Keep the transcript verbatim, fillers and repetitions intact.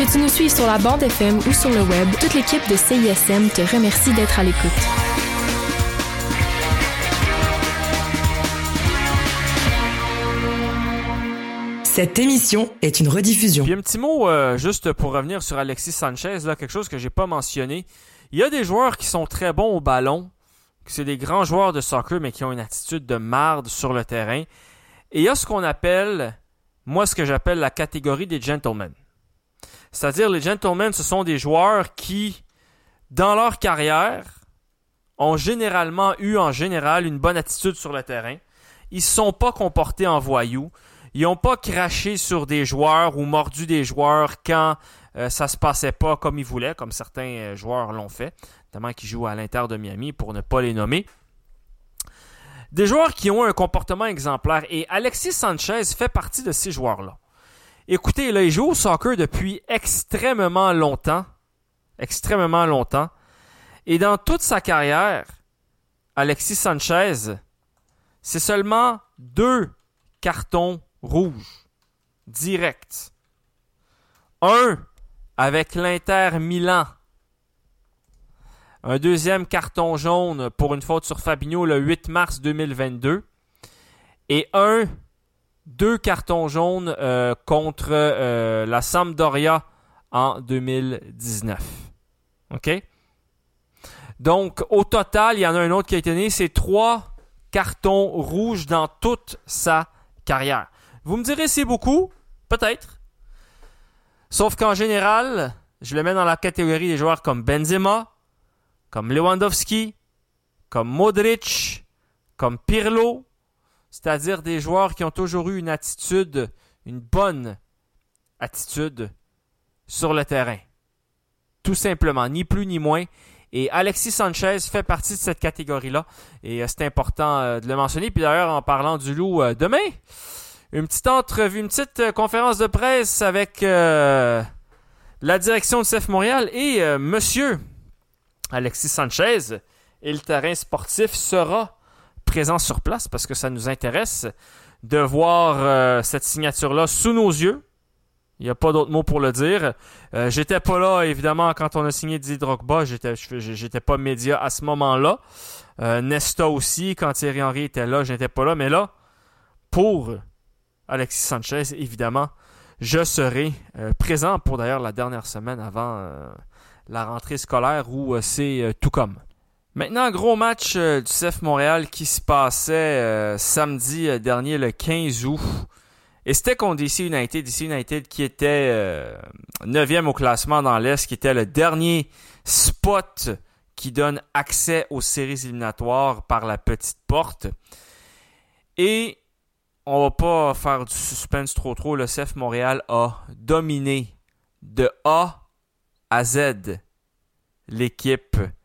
Que tu nous suives sur la bande F M ou sur le web, toute l'équipe de C I S M te remercie d'être à l'écoute. Cette émission est une rediffusion. Puis un petit mot, euh, juste pour revenir sur Alexis Sanchez, là, quelque chose que j'ai pas mentionné. Il y a des joueurs qui sont très bons au ballon, que c'est des grands joueurs de soccer, mais qui ont une attitude de marde sur le terrain. Et il y a ce qu'on appelle, moi ce que j'appelle la catégorie des gentlemen. C'est-à-dire les gentlemen, ce sont des joueurs qui, dans leur carrière, ont généralement eu en général une bonne attitude sur le terrain. Ils ne se sont pas comportés en voyous. Ils n'ont pas craché sur des joueurs ou mordu des joueurs quand euh, ça se passait pas comme ils voulaient, comme certains euh, joueurs l'ont fait, notamment qui jouent à l'Inter de Miami, pour ne pas les nommer. Des joueurs qui ont un comportement exemplaire. Et Alexis Sanchez fait partie de ces joueurs-là. Écoutez, là, il joue au soccer depuis extrêmement longtemps. Extrêmement longtemps. Et dans toute sa carrière, Alexis Sanchez, c'est seulement deux cartons rouges. Direct. Un avec l'Inter Milan. Un deuxième carton jaune pour une faute sur Fabinho le huit mars deux mille vingt-deux. Et un, deux cartons jaunes euh, contre euh, la Sampdoria en deux mille dix-neuf. OK? Donc, au total, il y en a un autre qui a été donné. C'est trois cartons rouges dans toute sa carrière. Vous me direz, c'est beaucoup? Peut-être. Sauf qu'en général, je le mets dans la catégorie des joueurs comme Benzema, comme Lewandowski, comme Modric, comme Pirlo, c'est-à-dire des joueurs qui ont toujours eu une attitude, une bonne attitude sur le terrain. Tout simplement, ni plus ni moins. Et Alexis Sanchez fait partie de cette catégorie-là. Et euh, c'est important euh, de le mentionner. Puis d'ailleurs, en parlant du Loup, euh, demain, une petite entrevue, une petite euh, conférence de presse avec euh, la direction du C F Montréal et euh, monsieur Alexis Sanchez. Et le terrain sportif sera présent sur place parce que ça nous intéresse de voir euh, cette signature-là sous nos yeux. Il n'y a pas d'autre mot pour le dire. Euh, j'étais pas là, évidemment, quand on a signé Didier Drogba. J'étais, j'étais pas média à ce moment-là. Euh, Nesta aussi, quand Thierry Henry était là, je n'étais pas là. Mais là, pour Alexis Sanchez, évidemment, je serai euh, présent pour d'ailleurs la dernière semaine avant euh, la rentrée scolaire où euh, c'est euh, tout comme. Maintenant, gros match euh, du C F Montréal qui se passait euh, samedi euh, dernier, le quinze août. Et c'était contre D C United, D C United qui était euh, neuvième au classement dans l'Est, qui était le dernier spot qui donne accès aux séries éliminatoires par la petite porte. Et on va pas faire du suspense trop trop, le C F Montréal a dominé de A à Z l'équipe